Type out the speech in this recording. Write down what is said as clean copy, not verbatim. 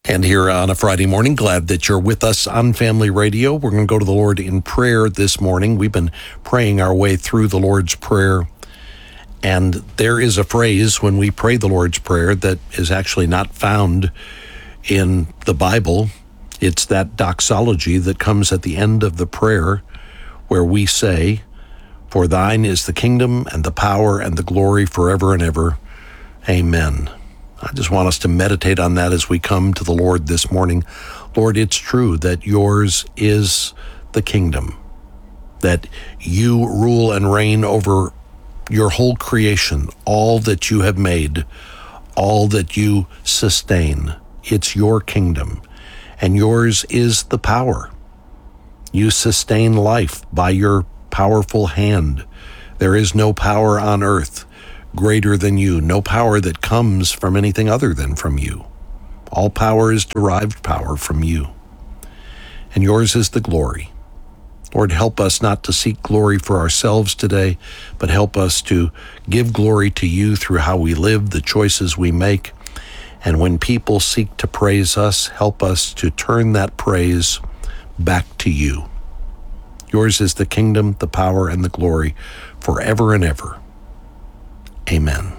And here on a Friday morning, glad that you're with us on Family Radio. We're going to go to the Lord in prayer this morning. We've been praying our way through the Lord's Prayer. And there is a phrase when we pray the Lord's Prayer that is actually not found in the Bible. It's that doxology that comes at the end of the prayer where we say, "For thine is the kingdom and the power and the glory forever and ever. Amen." I just want us to meditate on that as we come to the Lord this morning. Lord, it's true that yours is the kingdom, that you rule and reign over your whole creation, all that you have made, all that you sustain. It's your kingdom, and yours is the power. You sustain life by your powerful hand. There is no power on earth greater than you, no power that comes from anything other than from you. All power is derived power from you. And yours is the glory. Lord, help us not to seek glory for ourselves today, but help us to give glory to you through how we live, the choices we make. And when people seek to praise us, help us to turn that praise back to you. Yours is the kingdom, the power, and the glory forever and ever. Amen.